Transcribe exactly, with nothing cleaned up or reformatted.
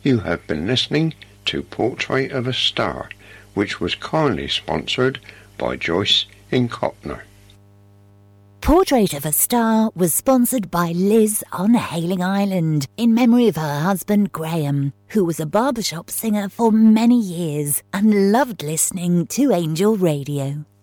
You have been listening to Portrait of a Star, which was kindly sponsored by Joyce in Copner. Portrait of a Star was sponsored by Liz on Hayling Island in memory of her husband Graham, who was a barbershop singer for many years and loved listening to Angel Radio.